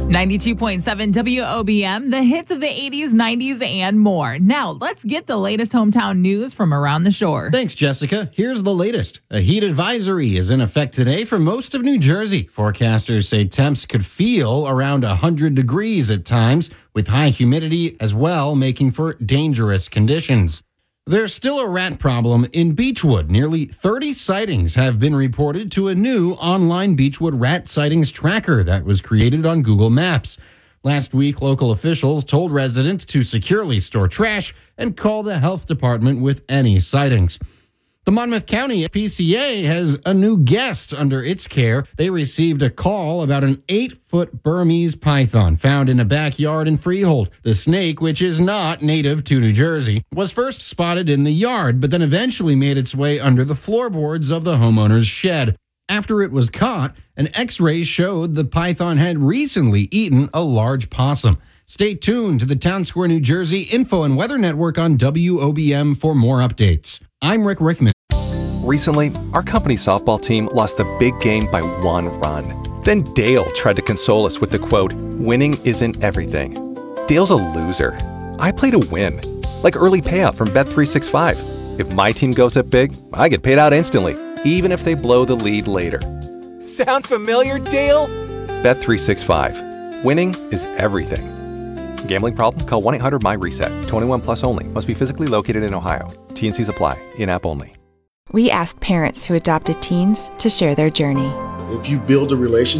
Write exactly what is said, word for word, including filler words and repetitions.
ninety-two point seven W O B M, the hits of the eighties, nineties, and more. Now, let's get the latest hometown news from around the shore. Thanks, Jessica. Here's the latest. A heat advisory is in effect today for most of New Jersey. Forecasters say temps could feel around one hundred degrees at times, with high humidity as well, making for dangerous conditions. There's still a rat problem in Beechwood. Nearly thirty sightings have been reported to a new online Beechwood rat sightings tracker that was created on Google Maps. Last week, local officials told residents to securely store trash and call the health department with any sightings. The Monmouth County P C A has a new guest under its care. They received a call about an eight-foot Burmese python found in a backyard in Freehold. The snake, which is not native to New Jersey, was first spotted in the yard, but then eventually made its way under the floorboards of the homeowner's shed. After it was caught, an X-ray showed the python had recently eaten a large possum. Stay tuned to the Town Square, New Jersey Info and Weather Network on W O B M for more updates. I'm Rick Rickman. Recently, our company's softball team lost the big game by one run. Then Dale tried to console us with the quote, "Winning isn't everything." Dale's a loser. I play to win. Like early payout from Bet three sixty-five. If my team goes up big, I get paid out instantly, even if they blow the lead later. Sound familiar, Dale? Bet three sixty-five. Winning is everything. Gambling problem? Call one eight hundred M Y reset. twenty-one plus only. Must be physically located in Ohio. T and Cs apply. In-app only. We asked parents who adopted teens to share their journey. If you build a relationship